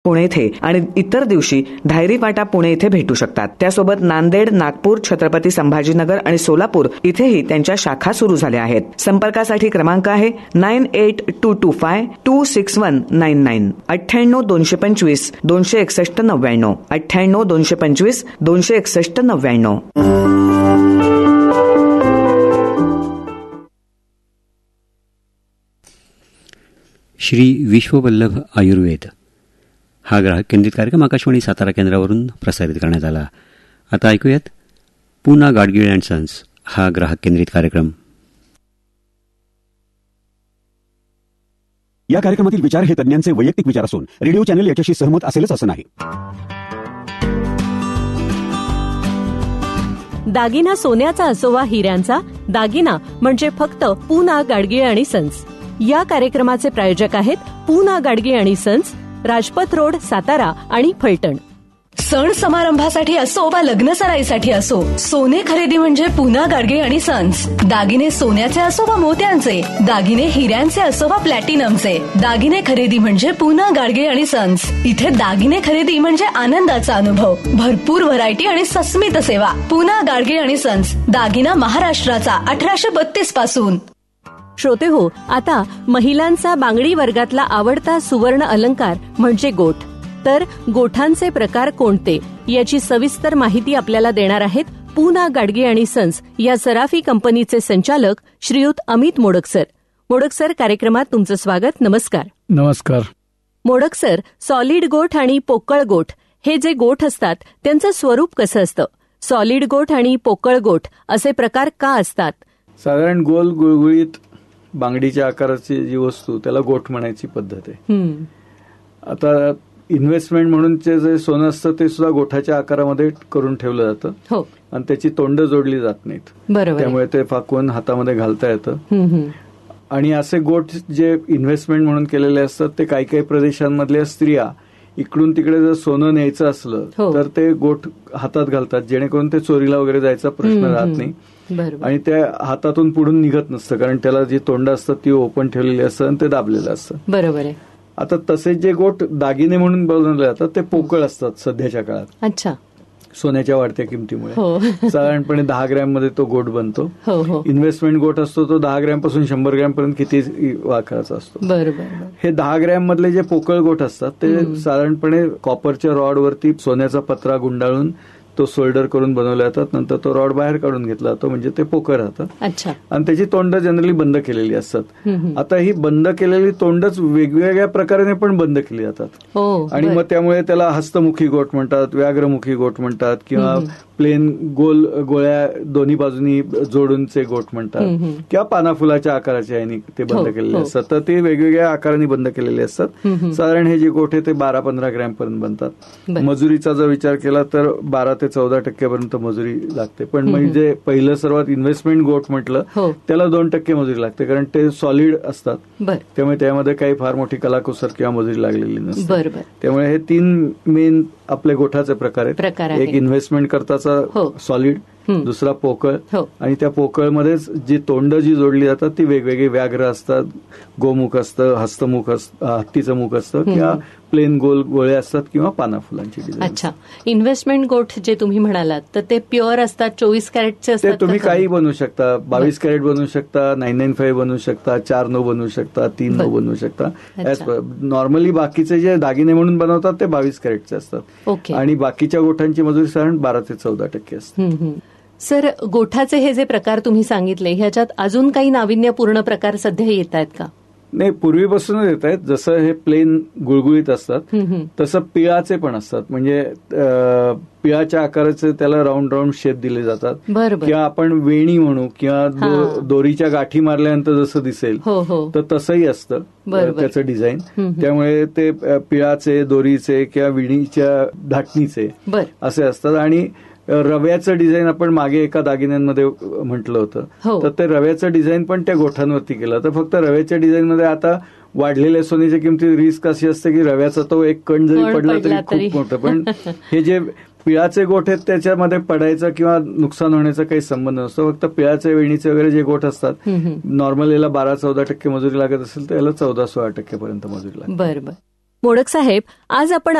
पुणे येथे आणि इतर दिवशी धायरी फाटा पुणे येथे भेटू शकतात. त्यासोबत नांदेड, नागपूर, छत्रपती संभाजीनगर आणि सोलापूर इथेही त्यांच्या शाखा सुरू झाल्या आहेत. संपर्कासाठी क्रमांक आहे 9822526199 98 225 261 99 98 225 261 99. श्री विश्ववल्लभ आयुर्वेद हा ग्राहक केंद्रित कार्यक्रम आकाशवाणी सातारा केंद्रावरून प्रसारित करण्यात आला. आता ऐकूयात पूना गाडगीळ अँड सन्स हा ग्राहक केंद्रित कार्यक्रम. या कार्यक्रमातील विचार हे तज्ञांचे वैयक्तिक विचार असून रेडिओ चॅनल याच्याशी सहमत असेलच असं नाही. दागिना सोन्याचा असो वा हिऱ्यांचा, दागिना म्हणजे फक्त पूना गाडगीळ आणि सन्स. या कार्यक्रमाचे प्रायोजक आहेत पूना गाडगीळ आणि सन्स, राजपथ रोड, सातारा आणि फलटण. सण समारंभासाठी असो वा लग्न सराईसाठी असो, सोने खरेदी म्हणजे पूना गाडगीळ आणि सन्स. दागिने सोन्याचे असो वा मोत्यांचे, दागिने हिऱ्यांचे असो वा प्लॅटिनमचे, दागिने खरेदी म्हणजे पूना गाडगीळ आणि सन्स. इथे दागिने खरेदी म्हणजे आनंदाचा अनुभव, भरपूर व्हरायटी आणि सस्मित सेवा. पूना गाडगीळ आणि सन्स, दागिना महाराष्ट्राचा 1832 पासून. श्रोते हो, आता महिलांचा बांगडी वर्गातला आवडता सुवर्ण अलंकार म्हणजे गोठ. तर गोठांचे प्रकार कोणते याची सविस्तर माहिती आपल्याला देणार आहेत पूना गाडगीळ आणि सन्स या सराफी कंपनीचे संचालक श्रीयुत अमित मोडकसर. मोडकसर, कार्यक्रमात तुमचं स्वागत. नमस्कार. नमस्कार. मोडकसर, सॉलिड गोठ आणि पोकळ गोठ हे जे गोठ असतात त्यांचं स्वरूप कसं असतं? सॉलिड गोठ आणि पोकळ गोठ असे प्रकार का असतात? साधारण गोल गुळगुळीत बांगडीच्या आकाराची जी वस्तू त्याला गोठ म्हणायची पद्धत आहे. आता इन्व्हेस्टमेंट म्हणून जे सोनं असतं ते सुद्धा गोठाच्या आकारामध्ये करून ठेवलं जातं. हो. आणि त्याची तोंड जोडली जात नाहीत. बरोबर. त्यामुळे ते फाकवून हातामध्ये घालता येतं. आणि असे गोठ जे इन्व्हेस्टमेंट म्हणून केलेले असतात ते काही काही प्रदेशांमधल्या स्त्रिया इकडून तिकडे जर सोनं न्यायचं असलं तर ते गोठ हातात घालतात, जेणेकरून ते चोरीला वगैरे जायचा प्रश्न राहत नाही. आणि त्या हातातून पुढून निघत नसतं, कारण त्याला जी तोंड असतात ती ओपन ठेवलेली असतं आणि ते दाबलेलं असतं. बरोबर आहे. आता तसे जे गोठ दागिने म्हणून बनवले जातात ते पोकळ असतात सध्याच्या काळात. अच्छा. सोन्याच्या वाढत्या किमतीमुळे साधारणपणे 10 ग्रॅम मध्ये तो गोठ बनतो. इन्व्हेस्टमेंट गोठ असतो तो 10 ग्रॅम पासून 100 ग्रॅम पर्यंत किती आकाराचा असतो. बरोबर. हे 10 ग्रॅम मधले जे पोकळ गोठ असतात ते साधारणपणे कॉपरच्या रॉडवरती सोन्याचा पत्रा गुंडाळून तो सोल्डर करून बनवला जातात. नंतर तो रॉड बाहेर काढून घेतला जातो, म्हणजे ते पोकळ राहतं. अच्छा. आणि त्याची तोंड जनरली बंद केलेली असतात. आता ही बंद केलेली तोंडच वेगवेगळ्या प्रकाराने पण बंद केली जातात. आणि मग त्यामुळे त्याला हस्तमुखी गोठ म्हणतात, व्याघ्रमुखी गोठ म्हणतात, किंवा प्लेन गोल गोळ्या दोन्ही बाजूनी जोडूनचे गोठ म्हणतात, किंवा पाना फुलाच्या आकाराचे आहे ते बंद केलेले असतात. तर ते वेगवेगळ्या आकाराने बंद केलेले असतात. साधारण हे जे गोठ आहे ते 12-15 ग्रॅम पर्यंत बनतात. मजुरीचा जर विचार केला तर 12 ते 14% पर्यंत मजुरी लागते. पण म्हणजे पहिलं सर्वात इन्व्हेस्टमेंट गोठ म्हटलं त्याला 2% मजुरी लागते, कारण ते सॉलिड असतात. त्यामुळे त्यामध्ये काही फार मोठी कलाकुसर किंवा मजुरी लागलेली नसते. त्यामुळे हे 3 मेन आपल्या गोठाचे प्रकार आहेत. एक इन्व्हेस्टमेंट करताचा सॉलिड, दुसरा पोकळ, आणि त्या पोकळमध्येच जी तोंड जी जोडली जातात ती वेगवेगळी व्याघ्र असतात, गोमुख असतं, हस्तमुख असतं, हत्तीचं मुख असतं, किंवा प्लेन गोल गोळे असतात, किंवा पाना फुलांची डिझाईन. अच्छा. इन्व्हेस्टमेंट गोठ जे तुम्ही म्हणालात तर ते प्युअर असतात, 24 कॅरेटचे असतात? ते तुम्ही काही बनवू शकता. 22 कॅरेट बनवू शकता, 995 बनवू शकता, 4-9 बनवू शकता, 3-9 बनवू शकता. नॉर्मली बाकीचे जे दागिने म्हणून बनवतात ते 22 कॅरेटचे असतात. आणि बाकीच्या गोठांची मजुरी साधारण 12 ते 14% असते. सर, गोठाचे हे जे प्रकार तुम्ही सांगितले ह्याच्यात अजून काही नाविन्यपूर्ण प्रकार सध्या येत आहेत का? नाही, पूर्वीपासूनच येत आहेत. जसं हे प्लेन गुळगुळीत असतात तसं पिळाचे पण असतात. म्हणजे पिळाच्या आकाराचे त्याला राऊंड राऊंड शेप दिले जातात. किंवा आपण वेणी म्हणू, किंवा दोरीच्या गाठी मारल्यानंतर जसं दिसेल तर तसंही असतं त्याचं डिझाईन. त्यामुळे ते पिळाचे, दोरीचे किंवा विणीच्या धाटणीचे असे असतात. आणि रव्याचं डिझाईन आपण मागे एका दागिन्यांमध्ये म्हटलं होतं, तर ते रव्याचं डिझाईन पण त्या गोठांवरती केलं. तर फक्त रव्याच्या डिझाईनमध्ये आता वाढलेल्या सोन्याच्या किमतीत रिस्क अशी असते की रव्याचा तो एक कण जरी पडला तरी खूप मोठं. पण हे जे पिळाचे गोठ आहेत त्याच्यामध्ये पडायचा किंवा नुकसान होण्याचा काही संबंध नसतो. फक्त पिळाचे, वेणीचे वगैरे जे गोठ असतात, नॉर्मल याला 12-14% मजुरी लागत असेल तर याला 14-16% पर्यंत मजुरी लागते. बरोबर. मोडक साहेब, आज आपण